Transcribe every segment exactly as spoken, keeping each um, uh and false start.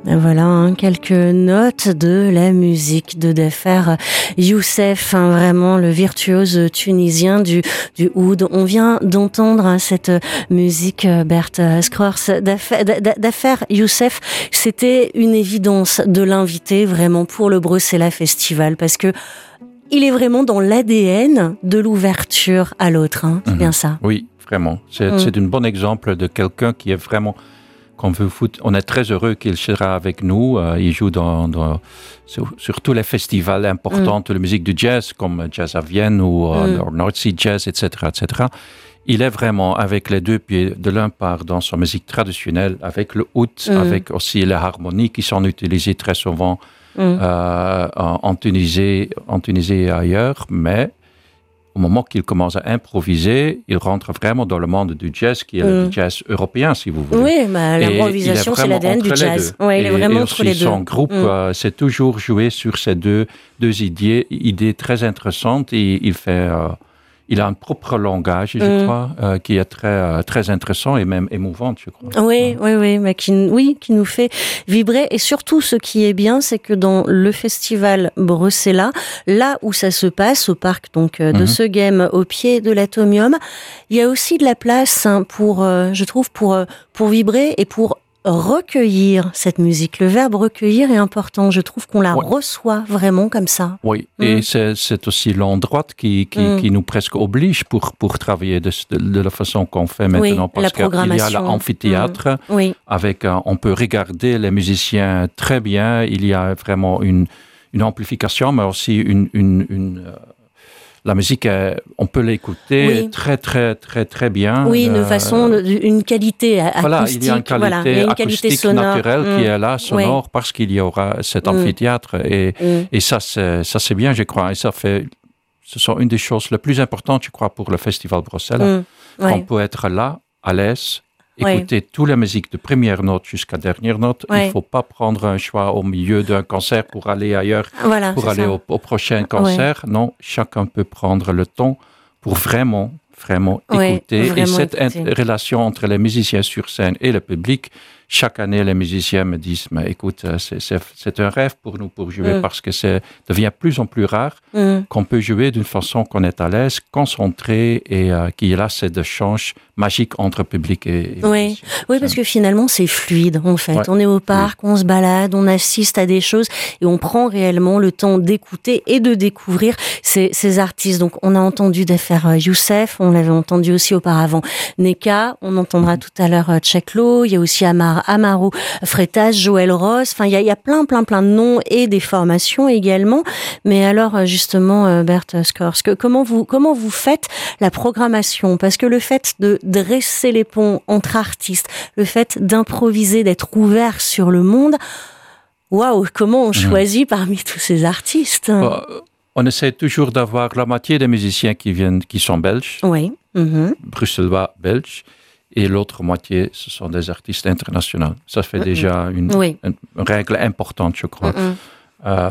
Voilà, hein, quelques notes de la musique de Dafer Youssef, hein, vraiment le virtuose tunisien du, du oud. On vient d'entendre hein, cette musique, Bert Skors. Dafer, Dafer Youssef, c'était une évidence de l'inviter vraiment pour le Bruxelles Festival parce que il est vraiment dans l'A D N de l'ouverture à l'autre. Hein, c'est mmh. bien ça. Oui, vraiment. C'est, mmh. c'est un bon exemple de quelqu'un qui est vraiment... On, veut foutre, on est très heureux qu'il sera avec nous. Euh, il joue dans, dans, sur, sur tous les festivals importants mm. de la musique du jazz, comme Jazz à Vienne ou euh, mm. North Sea Jazz, et cetera, et cetera. Il est vraiment avec les deux pieds de l'un part dans sa musique traditionnelle, avec le oud, mm. avec aussi les harmonies qui sont utilisées très souvent mm. euh, en, en, Tunisie, en Tunisie et ailleurs, mais au moment qu'il commence à improviser, il rentre vraiment dans le monde du jazz, qui est mmh. le jazz européen, si vous voulez. Oui, bah, l'improvisation, c'est l'A D N du jazz. Ouais, il est vraiment et entre aussi les deux. Son groupe mmh. euh, s'est toujours joué sur ces deux, deux idées, idées très intéressantes. Et il fait... Euh, Il a un propre langage, je mmh. crois, euh, qui est très, euh, très intéressant et même émouvant, je crois. Oui, oui, oui, mais qui, oui, qui nous fait vibrer. Et surtout, ce qui est bien, c'est que dans le festival Bruxelles, là où ça se passe, au parc donc de mmh. Seugem, au pied de l'Atomium, il y a aussi de la place hein, pour, euh, je trouve, pour, pour vibrer et pour recueillir cette musique. Le verbe recueillir est important. Je trouve qu'on la ouais. reçoit vraiment comme ça. Oui, mmh. et c'est, c'est aussi l'endroit qui, qui, mmh. qui nous presque oblige pour, pour travailler de, de, de la façon qu'on fait maintenant. Oui, parce qu'il y a l'amphithéâtre, mmh. oui. avec, euh, on peut regarder les musiciens très bien. Il y a vraiment une, une amplification, mais aussi une... une, une euh, la musique, on peut l'écouter oui. très, très, très, très bien. Oui, de euh, façon, une qualité acoustique. Voilà, il y a une qualité voilà, il y a une acoustique qualité naturelle mmh. qui est là, sonore, oui. parce qu'il y aura cet amphithéâtre. Mmh. Et, mmh. et ça, c'est, ça, c'est bien, je crois. Et ça fait, ce sont une des choses les plus importantes, je crois, pour le Festival Bruxelles. Mmh. Oui. On peut être là, à l'aise, écouter oui. toute la musique de première note jusqu'à dernière note. Oui. Il ne faut pas prendre un choix au milieu d'un concert pour aller ailleurs, voilà, pour aller au, au prochain concert. Oui. Non, chacun peut prendre le temps pour vraiment, vraiment oui, écouter. Vraiment et cette écouter. int- relation entre les musiciens sur scène et le public, chaque année, les musiciens me disent, mais écoute, c'est, c'est, c'est un rêve pour nous pour jouer mm. parce que ça devient plus en plus rare mm. qu'on peut jouer d'une façon qu'on est à l'aise, concentré et euh, qu'il y a là cet échange magique entre public et, et oui. oui, parce que finalement, c'est fluide, en fait. Ouais. On est au parc, oui. on se balade, on assiste à des choses et on prend réellement le temps d'écouter et de découvrir ces, ces artistes. Donc, on a entendu Dafer Youssef, on l'avait entendu aussi auparavant Neka, on entendra tout à l'heure Tcheklo, il y a aussi Amar Amaro Freitas, Joël Ross, enfin, il y a, il y a plein, plein, plein de noms et des formations également. Mais alors, justement, Bert Skors, comment vous, comment vous faites la programmation? Parce que le fait de dresser les ponts entre artistes, le fait d'improviser, d'être ouvert sur le monde, waouh, comment on choisit mmh. parmi tous ces artistes? Bah, on essaie toujours d'avoir la moitié des musiciens qui viennent, qui sont belges, oui. mmh. bruxellois belges, et l'autre moitié, ce sont des artistes internationaux. Ça fait mmh. déjà une, oui. une, une règle importante, je crois. Mmh. Euh,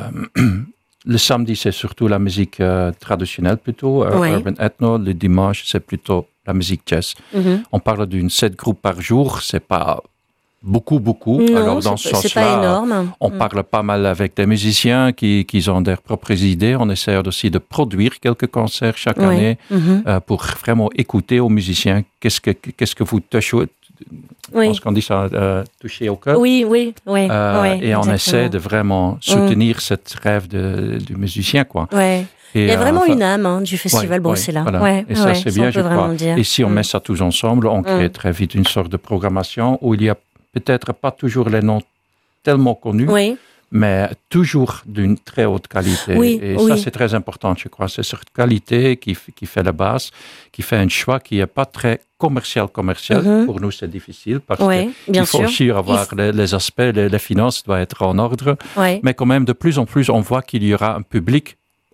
le samedi, c'est surtout la musique euh, traditionnelle plutôt, euh, oui. urban ethno. Le dimanche, c'est plutôt la musique jazz. Mmh. On parle d'une sept groupes par jour, c'est pas beaucoup, beaucoup. Non, alors dans c'est, ce c'est sens-là, pas énorme. on mmh. parle pas mal avec des musiciens qui, qui ont leurs propres idées. On essaie aussi de produire quelques concerts chaque oui. année mmh. euh, pour vraiment écouter aux musiciens qu'est-ce que, qu'est-ce que vous touchez. Oui. Je pense qu'on dit ça, euh, toucher au cœur. Oui, oui, oui. Euh, oui et exactement. on essaie de vraiment soutenir mmh. cette rêve de, du musicien, quoi. Ouais. Et il y a vraiment euh, une âme hein, du festival ouais, Bruxelles. Ouais, voilà. ouais, et ça, ouais, c'est ça bien, je crois. Dire. Et si on mmh. met ça tous ensemble, on crée mmh. très vite une sorte de programmation où il y a peut-être pas toujours les noms tellement connus, oui. mais toujours d'une très haute qualité. Oui, et oui. ça, c'est très important, je crois. C'est cette qualité qui, qui fait la base, qui fait un choix qui n'est pas très commercial, commercial. Mm-hmm. Pour nous, c'est difficile parce oui, qu'il faut sûr. aussi avoir faut... les, les aspects, les, les finances doivent être en ordre. Oui. Mais quand même, de plus en plus, on voit qu'il y aura un public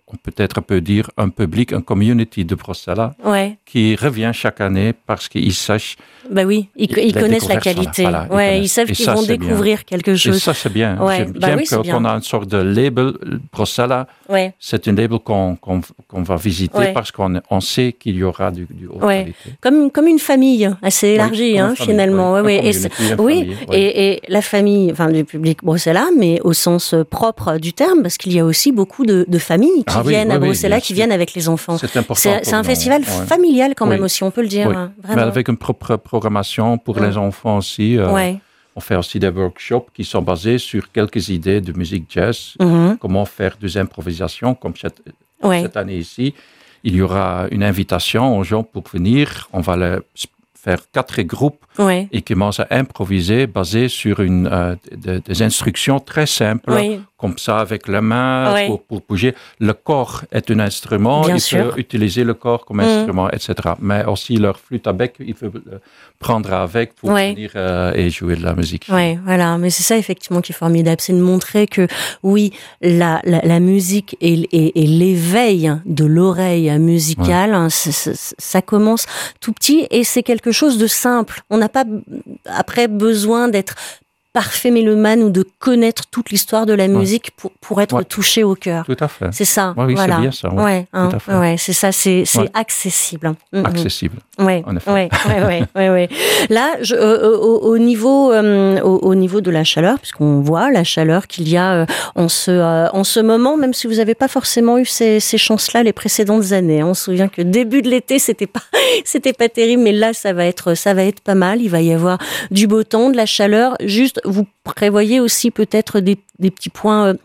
on peut-être peut dire un public, un community de Bruxelles ouais. qui revient chaque année parce qu'ils sachent. Bah oui, ils, ils connaissent la qualité. Voilà, voilà, ouais, ils, ils savent qu'ils ça, vont découvrir bien. quelque chose. Et ça, c'est bien. Ouais. J'aime bah bien oui, qu'on a une sorte de label Bruxelles. Ouais. C'est un label qu'on, qu'on, qu'on va visiter ouais. parce qu'on on sait qu'il y aura du, du haute ouais. qualité. Comme, comme une famille assez élargie, oui, hein, famille, finalement. Oui, ouais, ouais. Et, oui. Famille, oui. Et, et la famille, enfin, du public bruxellois, mais au sens propre du terme, parce qu'il y a aussi beaucoup de, de familles qui ah, viennent oui, à oui, Bruxelles, oui, qui viennent avec les enfants. C'est important. C'est, c'est un festival ouais. familial quand même oui. aussi, on peut le dire. Oui. Hein, mais avec une propre programmation pour ouais. les enfants aussi. Euh, ouais. On fait aussi des workshops qui sont basés sur quelques idées de musique jazz. Mm-hmm. Comment faire des improvisations, comme cette, ouais. cette année ici. Il y aura une invitation aux gens pour venir. On va les faire quatre groupes ouais. et commencer à improviser basé sur une, euh, de, des instructions très simples, oui. comme ça avec la main oui. pour, pour bouger. Le corps est un instrument, Bien il sûr. peut utiliser le corps comme mmh. instrument, et cetera. Mais aussi leur flûte à bec, il faut prendre avec pour oui. venir euh, et jouer de la musique. Oui, voilà. Mais c'est ça effectivement qui est formidable, c'est de montrer que oui, la, la, la musique et, et, et l'éveil de l'oreille musicale, ouais. hein, c'est, c'est, ça commence tout petit et c'est quelque chose de simple. On n'a pas après besoin d'être parfait mélomane ou de connaître toute l'histoire de la musique ouais. pour, pour être ouais. touché au cœur. Tout à fait. C'est ça. Ouais, oui, voilà. c'est bien ça. Ouais, ouais, hein, ouais c'est ça, c'est, c'est ouais. accessible. Accessible. Ouais, en effet. Ouais, ouais, ouais, ouais, ouais. Là, je, euh, au, au, niveau, euh, au, au niveau de la chaleur, puisqu'on voit la chaleur qu'il y a euh, en, ce, euh, en ce moment, même si vous n'avez pas forcément eu ces, ces chances-là les précédentes années. Hein. On se souvient que début de l'été, c'était pas, c'était pas terrible, mais là, ça va être, ça va être pas mal. Il va y avoir du beau temps, de la chaleur. Juste, vous prévoyez aussi peut-être des, des petits points euh,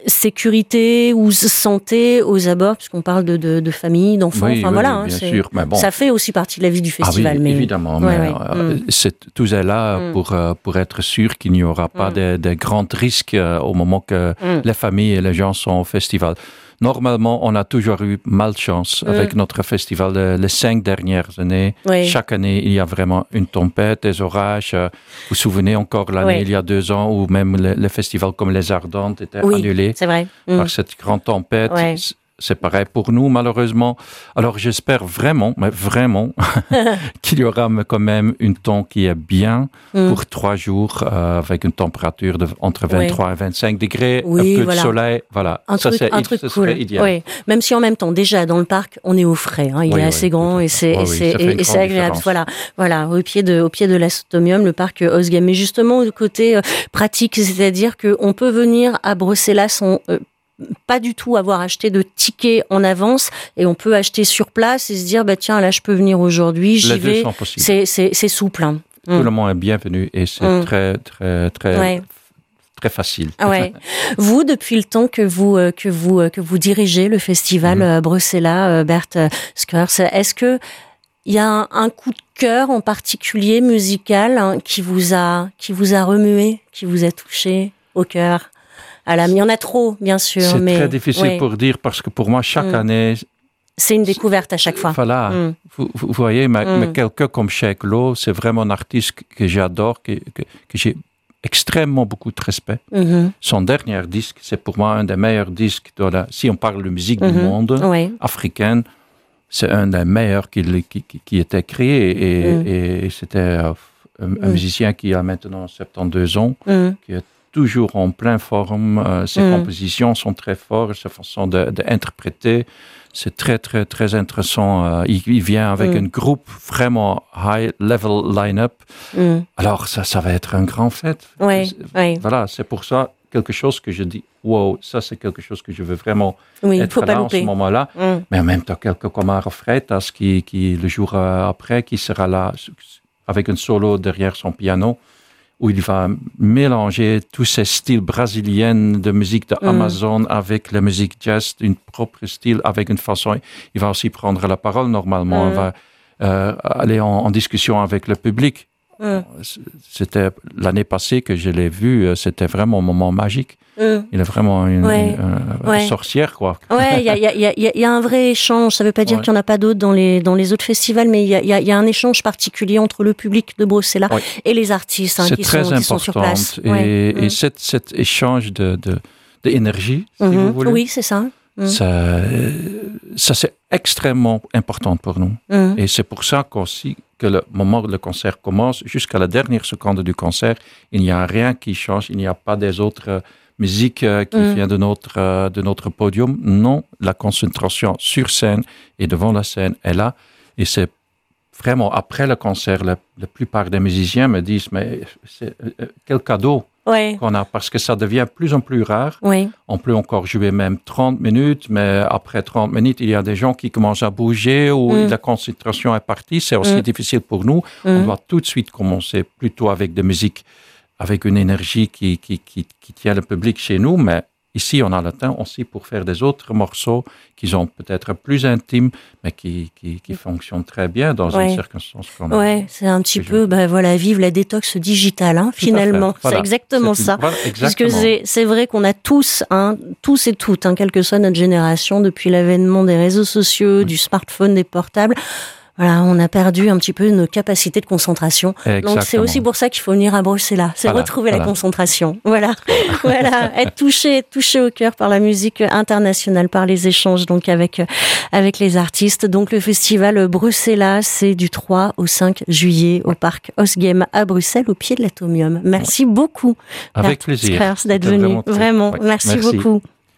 sécurité ou santé aux abords, puisqu'on parle de, de, de famille, d'enfants. Oui, enfin oui, voilà, oui, bien hein, sûr. Mais bon. Ça fait aussi partie de la vie du festival. Ah oui, mais... évidemment. Ouais, mais ouais. euh, mm. c'est, tout est là mm. pour, euh, pour être sûr qu'il n'y aura pas mm. de, de grands risques euh, au moment que mm. les familles et les gens sont au festival. Normalement, on a toujours eu malchance mmh. avec notre festival de, les cinq dernières années. Oui. Chaque année, il y a vraiment une tempête, des orages. Vous vous souvenez encore l'année, oui. il y a deux ans, où même les, les festivals comme les Ardentes étaient oui, annulés c'est vrai. par mmh. cette grande tempête. Ouais. C'est pareil pour nous, malheureusement. Alors, j'espère vraiment, mais vraiment, qu'il y aura quand même un temps qui est bien mm. pour trois jours, euh, avec une température de, entre vingt-trois oui. et vingt-cinq degrés, oui, un peu voilà. de soleil. Voilà, un ça, truc, c'est, un truc ce cool. serait idéal. Oui. Même si en même temps, déjà, dans le parc, on est au frais. Hein, il oui, est assez oui, grand et c'est, oui, et c'est, oui, et, et c'est agréable. Voilà, voilà, au pied de, au pied de l'Astomium, le parc Osgame. Mais justement, du côté euh, pratique, c'est-à-dire qu'on peut venir à Bruxelles sans... Euh, pas du tout avoir acheté de tickets en avance et on peut acheter sur place et se dire bah tiens là je peux venir aujourd'hui, j'y vais. C'est, c'est, c'est souple. Hein. Tout mm. le monde est bienvenu et c'est mm. très très très ouais. très facile. Ouais. Vous, depuis le temps que vous que vous que vous dirigez le festival mm. Bruxelles Bert Skeurs, est-ce que il y a un, un coup de cœur en particulier musical hein, qui vous a qui vous a remué, qui vous a touché au cœur? À la, il y en a trop, bien sûr. C'est mais, très difficile oui. pour dire parce que pour moi, chaque mm. année... C'est une découverte à chaque fois. Voilà. Mm. Vous, vous voyez, mais, mm. mais quelqu'un comme Sheikh Lo, c'est vraiment un artiste que j'adore, que, que, que j'ai extrêmement beaucoup de respect. Mm-hmm. Son dernier disque, c'est pour moi un des meilleurs disques, de la, si on parle de musique mm-hmm. du monde, oui. africaine, c'est un des meilleurs qui, qui, qui, qui était créé. Et, mm. et, et c'était un, un mm. musicien qui a maintenant soixante-douze ans, mm. qui est toujours en pleine forme, euh, ses mm. compositions sont très fortes, sa façon de, d'interpréter, c'est très très très intéressant. Euh, il, il vient avec mm. un groupe vraiment high level line-up. Mm. Alors ça, ça va être un grand fête. Oui, oui. Voilà, c'est pour ça quelque chose que je dis, wow, ça c'est quelque chose que je veux vraiment oui, être là en ce moment-là. Mm. Mais en même temps, quelqu'un comme Aro Freitas qui, qui le jour après, qui sera là avec un solo derrière son piano, où il va mélanger tous ces styles brésiliens de musique de Amazon mm. avec la musique jazz, une propre style, avec une façon... Il va aussi prendre la parole normalement, mm. il va euh, aller en, en discussion avec le public. Mm. C'était l'année passée que je l'ai vu, c'était vraiment un moment magique. Mm. Il est vraiment une, ouais. une, une ouais. sorcière, quoi. Ouais, il y a, y, a, y, a, y a un vrai échange. Ça ne veut pas dire ouais. qu'il n'y en a pas d'autres dans les, dans les autres festivals, mais il y a, y, a, y a un échange particulier entre le public de Bruxelles ouais. et les artistes hein, qui, sont, qui sont sur place. Et, ouais. et mm. cet, cet échange de, de, d'énergie, si mm-hmm. vous voulez. Oui, c'est ça. Mmh. Ça, ça, c'est extrêmement important pour nous. Mmh. Et c'est pour ça qu'aussi, que le moment où le concert commence, jusqu'à la dernière seconde du concert, il n'y a rien qui change, il n'y a pas des autres musiques qui mmh. viennent de notre, de notre podium. Non, la concentration sur scène et devant la scène est là. Et c'est vraiment, après le concert, la, la plupart des musiciens me disent, mais c'est, euh, quel cadeau ouais. qu'on a, parce que ça devient de plus en plus rare. Oui. On peut encore jouer même trente minutes, mais après trente minutes, il y a des gens qui commencent à bouger ou mm. la concentration est partie. C'est aussi mm. difficile pour nous. Mm. On doit tout de suite commencer plutôt avec de musique, avec une énergie qui, qui, qui, qui tient le public chez nous, mais ici, on a le temps aussi pour faire des autres morceaux qui sont peut-être plus intimes, mais qui, qui, qui fonctionnent très bien dans ouais. une circonstance comme ça. Oui, c'est un petit peu, bah, voilà, vivre la détox digitale, hein, finalement. Voilà. C'est exactement c'est une, ça. Voilà, exactement. Puisque c'est, c'est vrai qu'on a tous, hein, tous et toutes, hein, quelle que soit notre génération, depuis l'avènement des réseaux sociaux, oui. du smartphone, des portables, voilà, on a perdu un petit peu nos capacités de concentration. Exactement. Donc c'est aussi pour ça qu'il faut venir à Bruxelles. C'est voilà, retrouver voilà. la concentration. Voilà, voilà, être touché, être touché au cœur par la musique internationale, par les échanges donc avec avec les artistes. Donc le festival Bruxelles, c'est du trois au cinq juillet au parc Osgem à Bruxelles, au pied de l'Atomium. Merci beaucoup. Avec Bert plaisir. Skers, d'être venu. Vraiment, vraiment. Ouais. Merci, Merci beaucoup.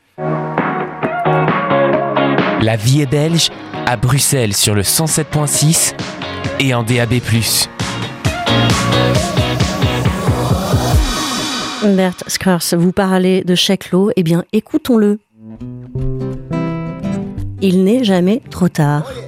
La vie est belge. À Bruxelles sur le cent sept point six et en D A B plus. Bert Skers, vous parlez de Sheklo, eh bien écoutons-le. Il n'est jamais trop tard.